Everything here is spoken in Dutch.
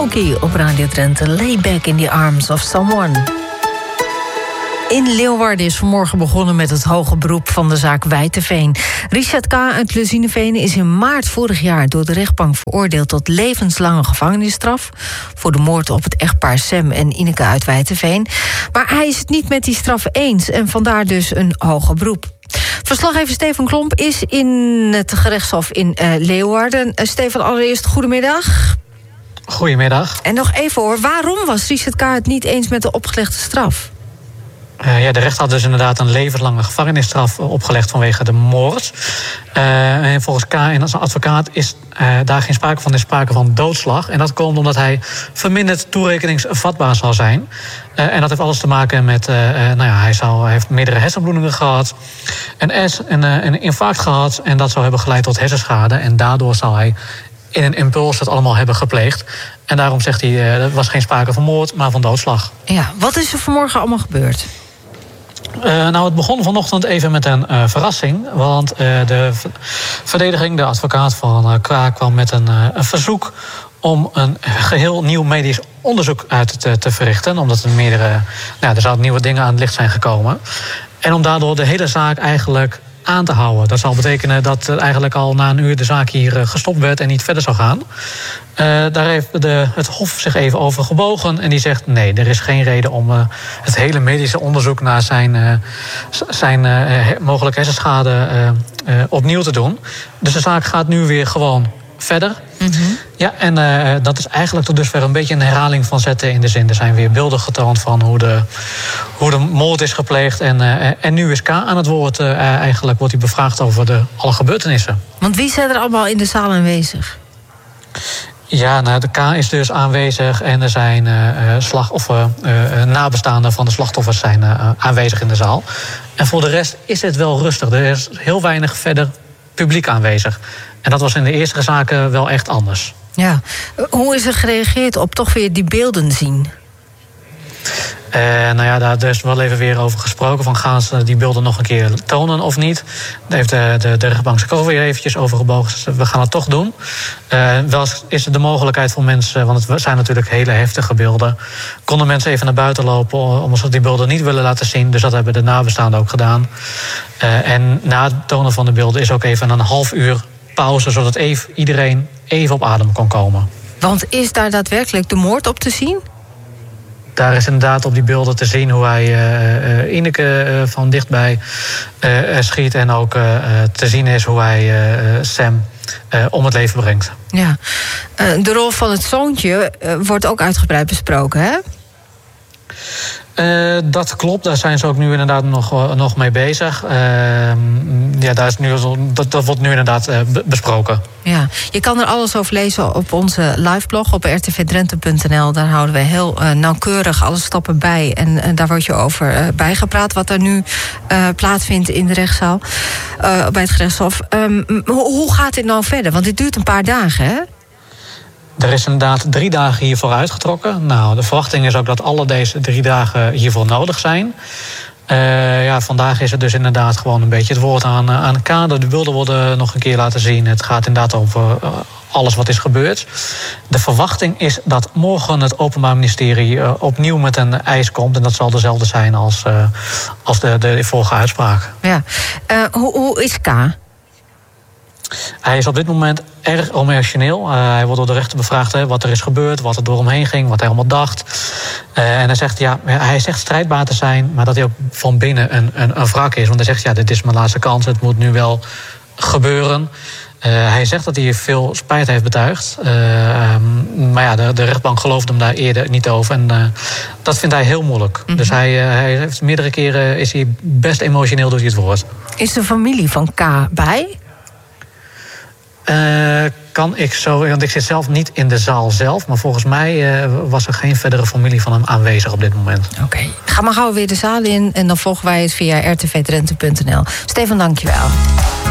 Monkey op Radio Drenthe. Lay back in the arms of someone. In Leeuwarden is vanmorgen begonnen met het hoge beroep van de zaak Wijteveen. Richard K. uit Lezineveen is in maart vorig jaar door de rechtbank veroordeeld tot levenslange gevangenisstraf voor de moord op het echtpaar Sam en Ineke uit Wijteveen. Maar hij is het niet met die straf eens en vandaar dus een hoger beroep. Verslaggever Stefan Klomp is in het gerechtshof in Leeuwarden. Stefan, allereerst goedemiddag. Goedemiddag. En nog even hoor, waarom was Richard K. het niet eens met de opgelegde straf? De rechter had dus inderdaad een levenslange gevangenisstraf opgelegd vanwege de moord. En volgens K. en zijn advocaat is daar geen sprake van. Er is sprake van doodslag. En dat komt omdat hij verminderd toerekeningsvatbaar zal zijn. En dat heeft alles te maken met... hij heeft meerdere hersenbloedingen gehad. Een infarct gehad. En dat zou hebben geleid tot hersenschade. En daardoor zal hij in een impuls het allemaal hebben gepleegd. En daarom zegt hij, er was geen sprake van moord, maar van doodslag. Ja, wat is er vanmorgen allemaal gebeurd? Het begon vanochtend even met een verrassing. Want de verdediging, de advocaat van K, kwam met een verzoek om een geheel nieuw medisch onderzoek uit te verrichten. Omdat er zouden nieuwe dingen aan het licht zijn gekomen. En om daardoor de hele zaak eigenlijk aan te houden. Dat zal betekenen dat eigenlijk al na een uur de zaak hier gestopt werd en niet verder zou gaan. Daar heeft het Hof zich even over gebogen en die zegt nee, er is geen reden om het hele medische onderzoek naar zijn mogelijke hersenschade opnieuw te doen. Dus de zaak gaat nu weer gewoon verder. Mm-hmm. Ja, en dat is eigenlijk tot dusver een beetje een herhaling van zetten in de zin. Er zijn weer beelden getoond van hoe de moord is gepleegd. En nu is K aan het woord. Eigenlijk wordt hij bevraagd over alle gebeurtenissen. Want wie zijn er allemaal in de zaal aanwezig? Ja, de K is dus aanwezig en er zijn nabestaanden van de slachtoffers zijn aanwezig in de zaal. En voor de rest is het wel rustig. Er is heel weinig verder publiek aanwezig. En dat was in de eerste zaken wel echt anders. Ja, hoe is er gereageerd op toch weer die beelden zien? Daar is wel even weer over gesproken. Van gaan ze die beelden nog een keer tonen of niet? Daar heeft de rechtbank zich ook weer eventjes over gebogen. We gaan het toch doen. Wel is er de mogelijkheid voor mensen, want het zijn natuurlijk hele heftige beelden. Konden mensen even naar buiten lopen omdat ze die beelden niet willen laten zien. Dus dat hebben de nabestaanden ook gedaan. En na het tonen van de beelden is ook even een half uur pauze, zodat iedereen even op adem kon komen. Want is daar daadwerkelijk de moord op te zien? Daar is inderdaad op die beelden te zien hoe hij Ineke van dichtbij schiet. En ook te zien is hoe hij Sam om het leven brengt. Ja, de rol van het zoontje wordt ook uitgebreid besproken, hè? Dat klopt, daar zijn ze ook nu inderdaad nog mee bezig. Dat wordt nu inderdaad besproken. Ja, je kan er alles over lezen op onze liveblog op rtvdrenthe.nl. Daar houden we heel nauwkeurig alle stappen bij. En daar wordt je over bijgepraat wat er nu plaatsvindt in de rechtszaal. Bij het gerechtshof. Hoe gaat dit nou verder? Want dit duurt een paar dagen, hè? Er is inderdaad 3 dagen hiervoor uitgetrokken. Nou, de verwachting is ook dat alle deze 3 dagen hiervoor nodig zijn. Vandaag is het dus inderdaad gewoon een beetje het woord aan K. De beelden worden nog een keer laten zien. Het gaat inderdaad over alles wat is gebeurd. De verwachting is dat morgen het Openbaar Ministerie opnieuw met een eis komt. En dat zal dezelfde zijn als de vorige uitspraak. Ja. Hoe is K? Hij is op dit moment erg emotioneel. Hij wordt door de rechter bevraagd wat er is gebeurd, wat er door hem heen ging, wat hij allemaal dacht. En hij zegt, hij zegt strijdbaar te zijn, maar dat hij ook van binnen een wrak is. Want hij zegt, dit is mijn laatste kans, het moet nu wel gebeuren. Hij zegt dat hij veel spijt heeft betuigd. Maar de rechtbank geloofde hem daar eerder niet over. En dat vindt hij heel moeilijk. Mm-hmm. Dus hij heeft meerdere keren is hij best emotioneel door dit woord. Is de familie van K bij? Kan ik zo, want ik zit zelf niet in de zaal zelf, maar volgens mij was er geen verdere familie van hem aanwezig op dit moment. Oké. Ga maar gauw weer de zaal in en dan volgen wij het via rtvdrenthe.nl. Stefan, dankjewel.